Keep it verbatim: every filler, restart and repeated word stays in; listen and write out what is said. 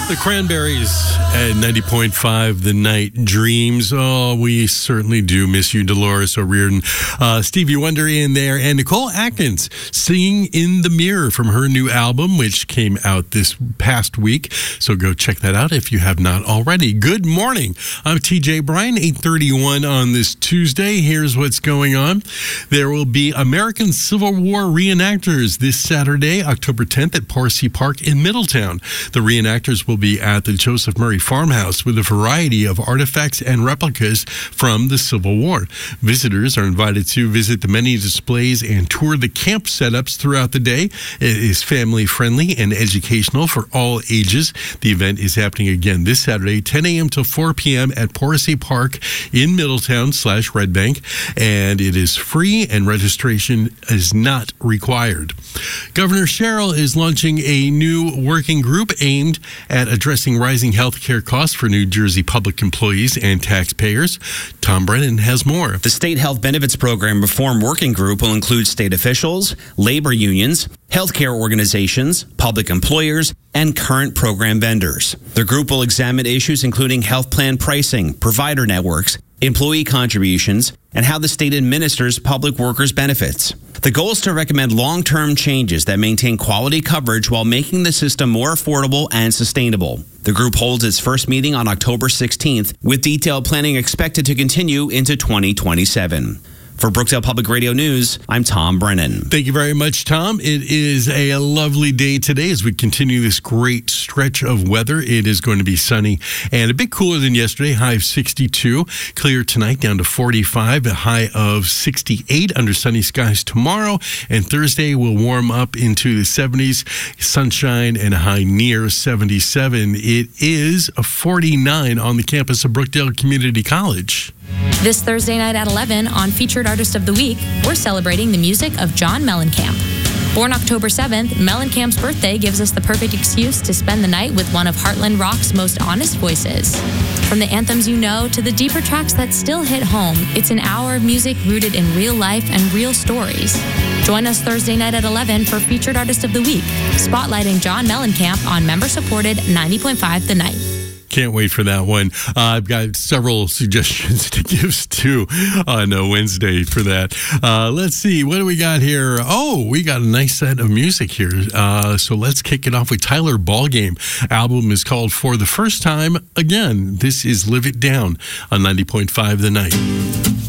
The Cranberries at ninety point five The Night Dreams. Oh, we certainly do miss you, Dolores O'Riordan. Uh, Stevie Wonder in there, and Nicole Atkins singing In the Mirror from her new album, which came out this past week. So go check that out if you have not already. Good morning. I'm T J Bryan, eight thirty-one on this Tuesday. Here's what's going on. There will be American Civil War reenactors this Saturday, October tenth at Porsey Park in Middletown. The reenactors will be at the Joseph Murray Farmhouse with a variety of artifacts and replicas from the Civil War. Visitors are invited to visit the many displays and tour the camp setups throughout the day. It is family friendly and educational for all ages. The event is happening again this Saturday, ten a.m. to four p.m. at Porsey Park in Middletown slash Red Bank, and it is free and registration is not required. Governor Sherrill is launching a new working group aimed at addressing rising health care costs for New Jersey public employees and taxpayers. Tom Brennan has more. The State Health Benefits Program Reform Working Group will include state officials, labor unions, healthcare organizations, public employers, and current program vendors. The group will examine issues including health plan pricing, provider networks, employee contributions, and how the state administers public workers' benefits. The goal is to recommend long-term changes that maintain quality coverage while making the system more affordable and sustainable. The group holds its first meeting on October sixteenth, with detailed planning expected to continue into twenty twenty-seven. For Brookdale Public Radio News, I'm Tom Brennan. Thank you very much, Tom. It is a lovely day today as we continue this great stretch of weather. It is going to be sunny and a bit cooler than yesterday, high of sixty-two. Clear tonight down to forty-five, a high of sixty-eight under sunny skies tomorrow. And Thursday will warm up into the seventies, sunshine and a high near seventy-seven. It is a forty-nine on the campus of Brookdale Community College. This Thursday night at eleven on Featured Artist of the Week, we're celebrating the music of John Mellencamp. Born October seventh, Mellencamp's birthday gives us the perfect excuse to spend the night with one of Heartland Rock's most honest voices. From the anthems you know to the deeper tracks that still hit home, it's an hour of music rooted in real life and real stories. Join us Thursday night at eleven for Featured Artist of the Week, spotlighting John Mellencamp on member-supported ninety point five The Night. Can't wait for that one. Uh, I've got several suggestions to give to on a Wednesday for that. Uh, let's see. What do we got here? Oh, we got a nice set of music here. Uh, so let's kick it off with Tyler Ballgame. Album is called For the First Time Again. This is Live It Down on ninety point five The Night.